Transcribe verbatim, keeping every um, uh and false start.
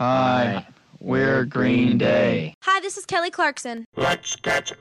Hi, we're Green Day. Hi, this is Kelly Clarkson. Let's get